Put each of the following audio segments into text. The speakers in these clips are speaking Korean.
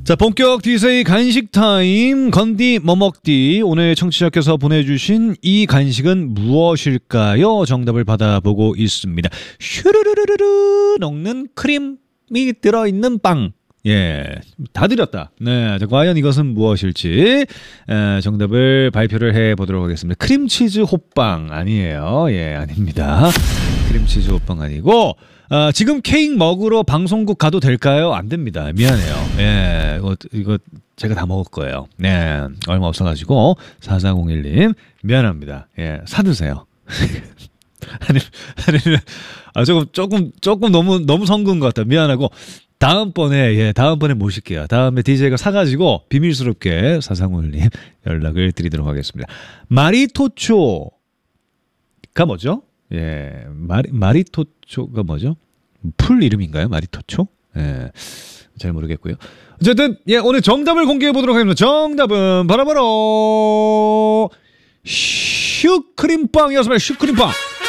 자, 본격 DJ 간식 타임. 건디 뭐먹디. 오늘 청취자께서 보내주신 이 간식은 무엇일까요? 정답을 받아보고 있습니다. 슈르르르르 녹는 크림이 들어있는 빵. 예, 다 드렸다. 네, 자, 과연 이것은 무엇일지 정답을 발표를 해보도록 하겠습니다. 크림치즈 호빵 아니에요. 예, 아닙니다. 크림치즈 호빵 아니고 지금 케이크 먹으러 방송국 가도 될까요? 안 됩니다. 미안해요. 예, 이거 제가 다 먹을 거예요. 네, 얼마 없어가지고 4401님 미안합니다. 예, 사드세요. 아니면 조금 너무 성군 것 같다. 미안하고 다음번에 모실게요. 다음에 DJ가 사가지고 비밀스럽게 4401님 연락을 드리도록 하겠습니다. 마리토초가 뭐죠? 예, 마리토초가 뭐죠? 풀 이름인가요? 마리토초? 예, 잘 모르겠고요. 어쨌든 예, 오늘 정답을 공개해 보도록 하겠습니다. 정답은 바로 슈크림빵이었습니다. 슈크림빵.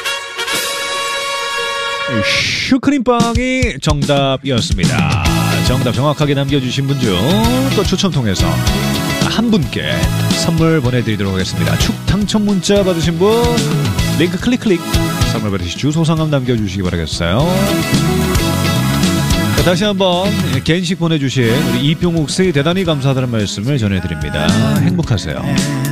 슈크림빵이 정답이었습니다. 정답 정확하게 남겨주신 분 중 또 추첨 통해서 한 분께 선물 보내드리도록 하겠습니다. 축 당첨 문자 받으신 분 링크 클릭 선물 받으시 주소 성함 남겨주시기 바라겠어요. 자, 다시 한번 간식 보내주신 우리 이병욱 씨 대단히 감사하다는 말씀을 전해드립니다. 행복하세요.